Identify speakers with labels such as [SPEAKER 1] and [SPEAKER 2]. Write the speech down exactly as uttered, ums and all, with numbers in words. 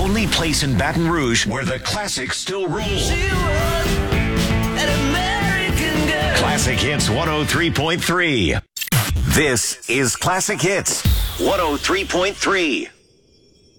[SPEAKER 1] only place in Baton Rouge where the classics still rule.
[SPEAKER 2] She was an American girl.
[SPEAKER 1] Classic Hits one oh three point three. This is Classic Hits one oh three point three.